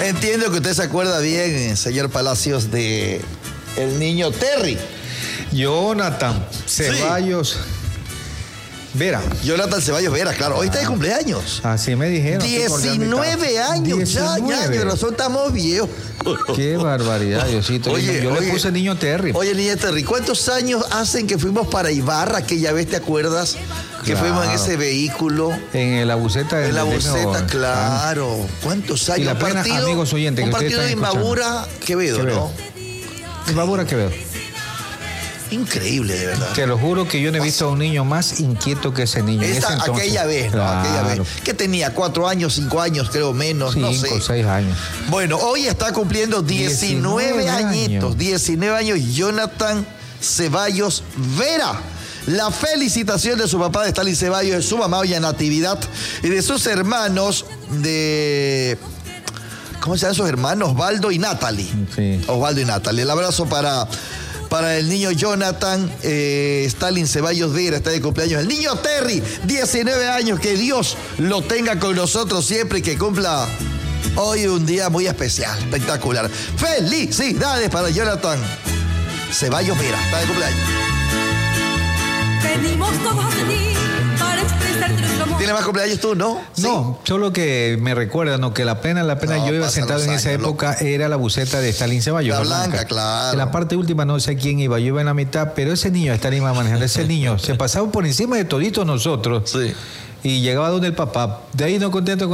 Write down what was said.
Entiendo que usted se acuerda bien, señor Palacios, de el niño Terry. Jonathan Ceballos Vera. Jonathan Ceballos Vera, claro. Hoy está de cumpleaños. Así me dijeron. 19 años. 19. Ya, de razón estamos viejos. Qué barbaridad, Diosito. Yo le puse niño Terry. Oye, niño Terry, ¿cuántos años hacen que fuimos para Ibarra aquella vez, te acuerdas? Que fuimos en ese vehículo. En la buceta. En la buceta, claro. ¿Cuántos años? Y la pena, amigos oyentes, un que partido de Imbabura Quevedo, ¿no? Imbabura Quevedo. Increíble, de verdad. Te lo juro que yo no he visto a un niño más inquieto que ese niño. Aquella vez, ¿no? Claro. Aquella vez. Que tenía 4 años, 5 años, creo menos, 5, no sé. 6 años. Bueno, hoy está cumpliendo 19 añitos. 19 años, Jonathan Ceballos Vera. La felicitación de su papá, de Stalin Ceballos, de su mamá, Olla Natividad, y de sus hermanos, de... ¿Cómo se llaman sus hermanos? Osvaldo y Natalie. Sí. Osvaldo y Natalie. El abrazo para el niño Jonathan, Stalin Ceballos Vera, está de cumpleaños. El niño Terry, 19 años, que Dios lo tenga con nosotros siempre y que cumpla hoy un día muy especial, espectacular. Felicidades para Jonathan Ceballos Vera, está de cumpleaños. Venimos todos a ti para expresarte nuestro amor. ¿Tienes más cumpleaños tú, no? No, ¿Sí? solo que me recuerdan, ¿no? Que la pena yo iba sentado en esa época, era la buceta de Stalin Ceballos. La blanca, claro. En la parte última no sé quién iba, yo iba en la mitad, pero ese niño, Stalin iba manejando, ese niño se pasaba por encima de toditos nosotros. Sí. Y llegaba donde el papá. De ahí no contento con